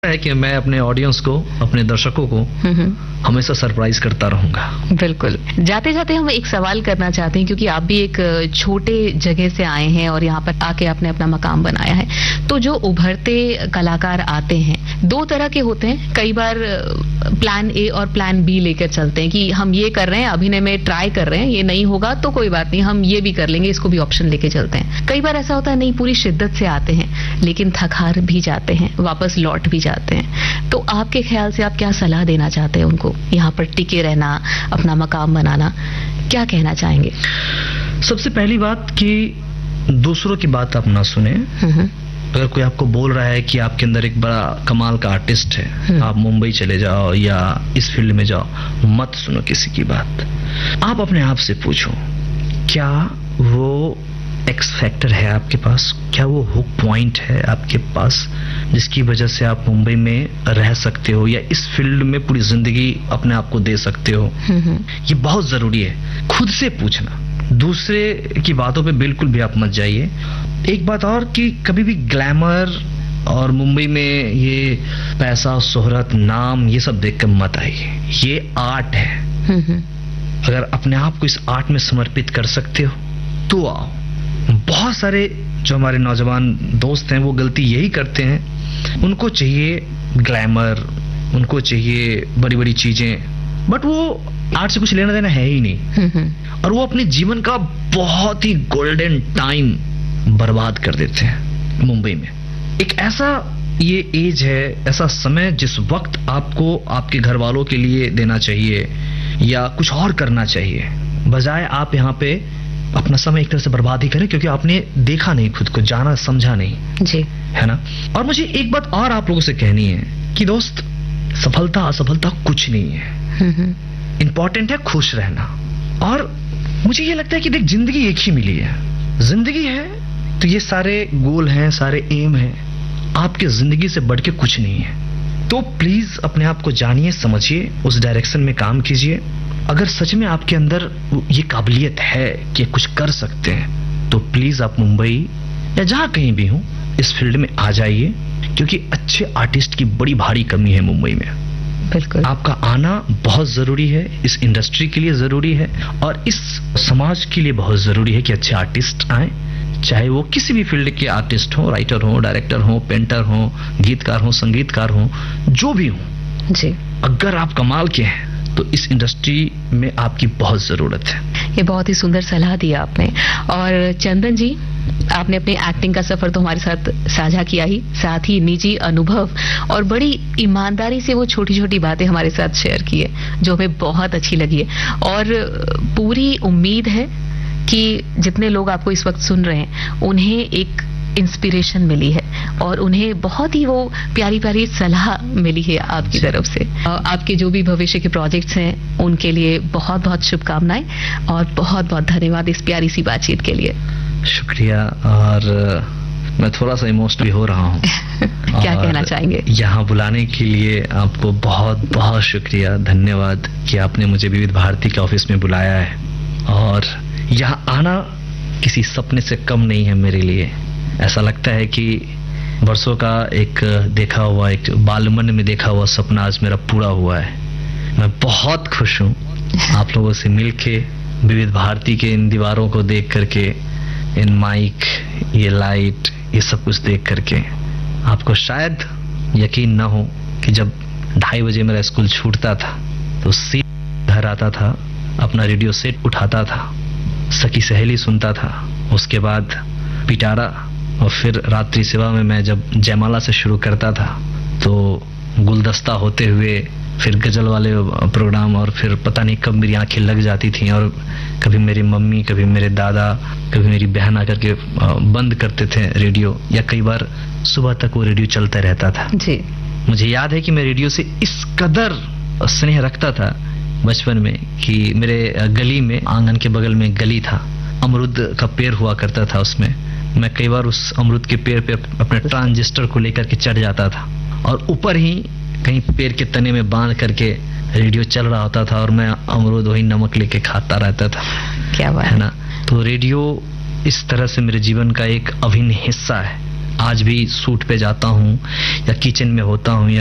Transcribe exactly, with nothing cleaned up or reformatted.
है कि मैं अपने ऑडियंस को, अपने दर्शकों को हमेशा सरप्राइज करता रहूंगा। बिल्कुल। जाते जाते हम एक सवाल करना चाहते हैं, क्योंकि आप भी एक छोटे जगह से आए हैं और यहाँ पर आके आपने अपना मकाम बनाया है। तो जो उभरते कलाकार आते हैं, दो तरह के होते हैं। कई बार प्लान ए और प्लान बी लेकर चलते हैं कि हम ये कर रहे हैं, अभिनय में ट्राई कर रहे हैं, ये नहीं होगा तो कोई बात नहीं, हम ये भी कर लेंगे, इसको भी ऑप्शन लेके चलते हैं। कई बार ऐसा होता है नहीं, पूरी शिद्दत से आते हैं लेकिन थक हार भी जाते हैं, वापस लौट भी जाते हैं। तो आपके ख्याल से आप क्या सलाह देना चाहते हैं उनको, यहाँ पर टिके रहना, अपना मकाम बनाना, क्या कहना चाहेंगे? सबसे पहली बात कि दूसरों की बात आप ना सुने। अगर कोई आपको बोल रहा है कि आपके अंदर एक बड़ा कमाल का आर्टिस्ट है, आप मुंबई चले जाओ या इस फील्ड में जाओ, मत सुनो किसी की बात। आप अपने आप से पूछो, क्या वो एक्स फैक्टर है आपके पास? क्या वो हुक पॉइंट है आपके पास जिसकी वजह से आप मुंबई में रह सकते हो या इस फील्ड में पूरी जिंदगी अपने आप को दे सकते हो? ये बहुत जरूरी है, खुद से पूछना। दूसरे की बातों पे बिल्कुल भी आप मत जाइए। एक बात और कि कभी भी ग्लैमर और मुंबई में ये पैसा, शोहरत, नाम, ये सब देख कर मत आइए। ये आर्ट है। अगर अपने आप को इस आर्ट में समर्पित कर सकते हो तो आओ। बहुत सारे जो हमारे नौजवान दोस्त हैं वो गलती यही करते हैं, उनको चाहिए ग्लैमर, उनको चाहिए बड़ी बड़ी चीजें, बट वो आर्ट से कुछ लेना देना है ही नहीं, और वो अपने जीवन का बहुत ही गोल्डन टाइम बर्बाद कर देते हैं मुंबई में। एक ऐसा ये एज है, ऐसा समय जिस वक्त आपको आपके घर वालों के लिए देना चाहिए या कुछ और करना चाहिए, बजाय आप यहाँ पे अपना समय एक तरह से बर्बाद ही करें, क्योंकि आपने देखा नहीं, खुद को जाना समझा नहीं जी, है ना। और मुझे एक बात और आप लोगों से कहनी है कि दोस्त, सफलता असफलता कुछ नहीं है, इंपॉर्टेंट है खुश रहना। और मुझे ये लगता है कि देख, जिंदगी एक ही मिली है, जिंदगी है तो ये सारे गोल हैं, सारे एम हैं, आपके जिंदगी से बढ़ के कुछ नहीं है। तो प्लीज अपने आप को जानिए, समझिए, उस डायरेक्शन में काम कीजिए। अगर सच में आपके अंदर ये काबिलियत है कि कुछ कर सकते हैं तो प्लीज आप मुंबई या जहां कहीं भी हो इस फील्ड में आ जाइए, क्योंकि अच्छे आर्टिस्ट की बड़ी भारी कमी है मुंबई में। बिल्कुल, आपका आना बहुत जरूरी है, इस इंडस्ट्री के लिए जरूरी है और इस समाज के लिए बहुत जरूरी है कि अच्छे आर्टिस्ट आए, चाहे वो किसी भी फील्ड के आर्टिस्ट हो, राइटर हो, डायरेक्टर हो, पेंटर हो, गीतकार हो, संगीतकार हो, जो भी हो जी। अगर आप कमाल के हैं तो इस इंडस्ट्री में आपकी बहुत जरूरत है। ये बहुत ही सुंदर सलाह दी आपने। और चंदन जी, आपने अपने एक्टिंग का सफर तो हमारे साथ साझा किया ही, साथ ही निजी अनुभव और बड़ी ईमानदारी से वो छोटी छोटी बातें हमारे साथ शेयर की है, जो हमें बहुत अच्छी लगी है। और पूरी उम्मीद है कि जितने लोग आपको इस वक्त सुन रहे हैं उन्हें एक इंस्पिरेशन मिली है और उन्हें बहुत ही वो प्यारी प्यारी सलाह मिली है आपकी तरफ से। आपके जो भी भविष्य के प्रोजेक्ट्स हैं उनके लिए बहुत बहुत शुभकामनाएं और बहुत बहुत धन्यवाद इस प्यारी सी बातचीत के लिए। शुक्रिया। और मैं थोड़ा सा इमोशनल हो रहा हूँ। क्या कहना चाहेंगे? यहाँ बुलाने के लिए आपको बहुत बहुत शुक्रिया, धन्यवाद कि आपने मुझे विविध भारती के ऑफिस में बुलाया है। और यहाँ आना किसी सपने से कम नहीं है मेरे लिए। ऐसा लगता है कि वर्षों का एक देखा हुआ, एक बाल मन में देखा हुआ सपना आज मेरा पूरा हुआ है। मैं बहुत खुश हूँ आप लोगों से मिलके, विविध भारती के इन दीवारों को देख करके, इन माइक, ये लाइट, ये सब कुछ देख करके। आपको शायद यकीन ना हो कि जब ढाई बजे मेरा स्कूल छूटता था तो सीधे घर आता था, अपना रेडियो सेट उठाता था, सखी सहेली सुनता था, उसके बाद पिटारा, और फिर रात्रि सेवा में मैं जब जयमाला से शुरू करता था तो गुलदस्ता होते हुए फिर गजल वाले प्रोग्राम, और फिर पता नहीं कब मेरी आंखें लग जाती थी और कभी मेरी मम्मी, कभी मेरे दादा, कभी मेरी बहन आकर के बंद करते थे रेडियो, या कई बार सुबह तक वो रेडियो चलता रहता था जी। मुझे याद है कि मैं रेडियो से इस कदर स्नेह रखता था बचपन में कि मेरे गली में, आंगन के बगल में गली था, अमरूद का पेड़ हुआ करता था, उसमें मैं कई बार उस अमरूद के पेड़ पे अपने ट्रांजिस्टर को लेकर के चढ़ जाता था और ऊपर ही कहीं पेड़ के तने में बांध करके रेडियो चल रहा होता था और मैं अमरूद वही नमक लेके खाता रहता था। क्या बात है ना। तो रेडियो इस तरह से मेरे जीवन का एक अभिन्न हिस्सा है आज भी शूट पे जाता हूँ या किचन में होता हूँ या